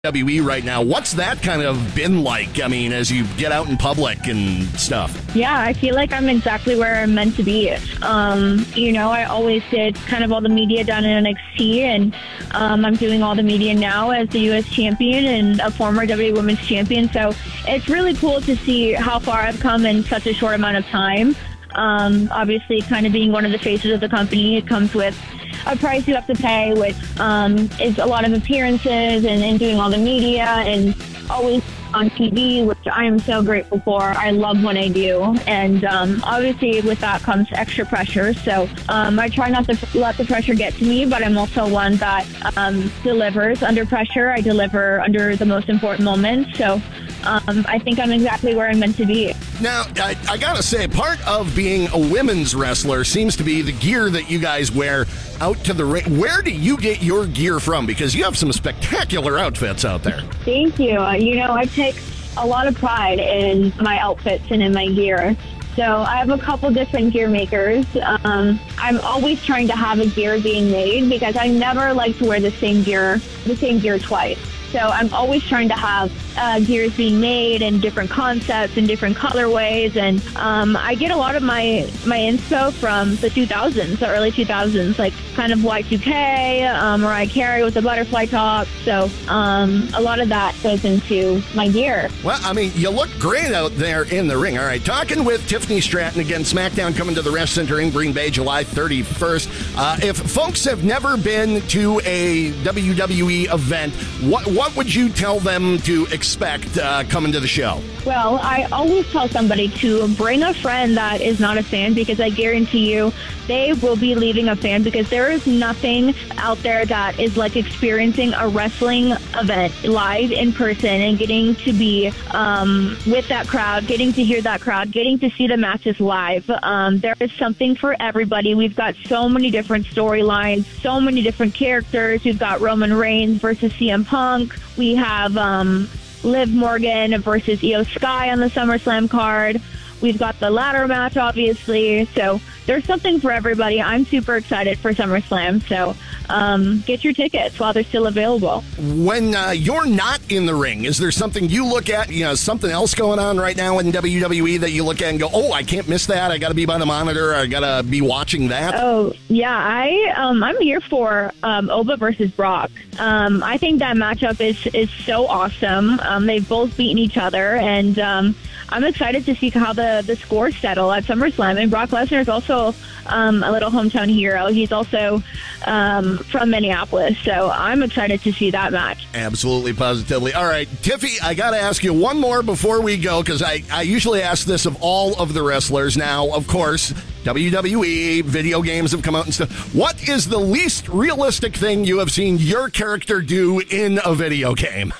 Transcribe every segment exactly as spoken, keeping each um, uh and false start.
W W E right now. What's that kind of been like? I mean, as you get out in public and stuff. Yeah, I feel like I'm exactly where I'm meant to be. Um, you know, I always did kind of all the media down in N X T, and um, I'm doing all the media now as the U S champion and a former W W E Women's Champion. So it's really cool to see how far I've come in such a short amount of time. Um, obviously, kind of being one of the faces of the company, it comes with a price you have to pay, which um, is a lot of appearances and, and doing all the media and always on T V, which I am so grateful for. I love what I do. And um, obviously with that comes extra pressure. So um, I try not to let the pressure get to me, but I'm also one that um, delivers under pressure. I deliver under the most important moments. So Um, I think I'm exactly where I'm meant to be. Now, I, I gotta say, part of being a women's wrestler seems to be the gear that you guys wear out to the ring. Where do you get your gear from? Because you have some spectacular outfits out there. Thank you. You know, I take a lot of pride in my outfits and in my gear. So I have a couple different gear makers. Um, I'm always trying to have a gear being made because I never like to wear the same gear, the same gear twice. So I'm always trying to have uh, gears being made and different concepts and different colorways. And um, I get a lot of my, my inspo from the two thousands, the early two thousands, like kind of Y two K, um, Mariah Carey with the butterfly top. So um, a lot of that goes into my gear. Well, I mean, you look great out there in the ring. All right, talking with Tiffany Stratton again, SmackDown coming to the Resch Center in Green Bay, July thirty-first. Uh, if folks have never been to a W W E event, what what would you tell them to expect uh, coming to the show? Well, I always tell somebody to bring a friend that is not a fan, because I guarantee you they will be leaving a fan, because there is nothing out there that is like experiencing a wrestling event live in person and getting to be um, with that crowd, getting to hear that crowd, getting to see the matches live. Um, there is something for everybody. We've got so many different storylines, so many different characters. We've got Roman Reigns versus C M Punk. We have um, Liv Morgan versus Io Sky on the SummerSlam card. We've got the ladder match, obviously. So there's something for everybody. I'm super excited for SummerSlam. So um, get your tickets while they're still available. When uh, you're not in the ring, is there something you look at, you know, something else going on right now in W W E that you look at and go, oh, I can't miss that. I got to be by the monitor. I got to be watching that. Oh, yeah. I, um, I'm here for um, Oba versus Brock. Um, I think that matchup is, is so awesome. Um, they've both beaten each other, and um, I'm excited to see how the, the scores settle at SummerSlam. And Brock Lesnar is also um, a little hometown hero. He's also um, from Minneapolis, so I'm excited to see that match. Absolutely, positively. All right, Tiffy, I got to ask you one more before we go, because I, I usually ask this of all of the wrestlers. Now, of course, W W E, video games have come out and stuff. What is the least realistic thing you have seen your character do in a video game?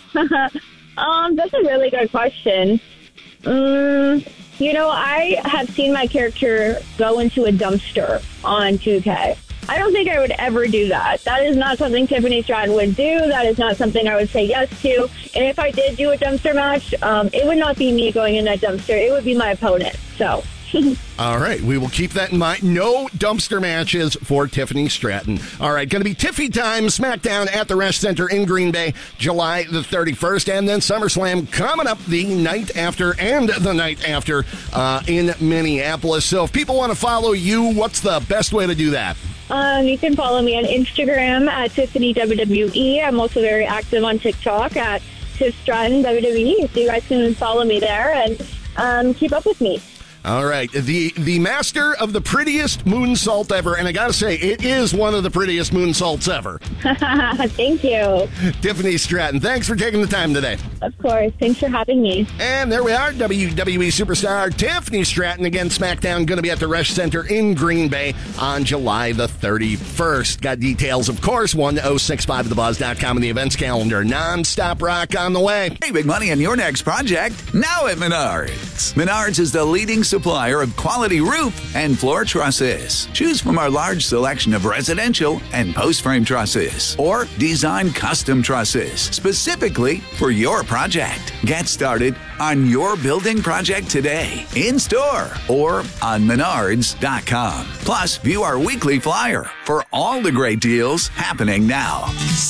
um, that's a really good question. Um, you know, I have seen my character go into a dumpster on two K. I don't think I would ever do that. That is not something Tiffany Stratton would do. That is not something I would say yes to. And if I did do a dumpster match, um, it would not be me going in that dumpster. It would be my opponent. So... All right, we will keep that in mind. No dumpster matches for Tiffany Stratton. All right, going to be Tiffy time, SmackDown at the Resch Center in Green Bay, July the thirty-first, and then SummerSlam coming up the night after and the night after uh, in Minneapolis. So if people want to follow you, what's the best way to do that? Um, you can follow me on Instagram at Tiffany W W E. I'm also very active on TikTok at Tiff Stratton W W E, so you guys can follow me there and um, keep up with me. All right, the the master of the prettiest moonsault ever, and I gotta say, it is one of the prettiest moonsaults ever. Thank you. Tiffany Stratton, thanks for taking the time today. Of course, thanks for having me. And there we are, W W E superstar Tiffany Stratton, again, SmackDown, going to be at the Resch Center in Green Bay on July the thirty-first. Got details, of course, one oh six five the buzz dot com and the events calendar. Non-stop rock on the way. Hey, big money on your next project, now at Menards. Menards is the leading supplier of quality roof and floor trusses. Choose from our large selection of residential and post-frame trusses, or design custom trusses specifically for your project. Get started on your building project today, in store or on menards dot com. Plus, view our weekly flyer for all the great deals happening now.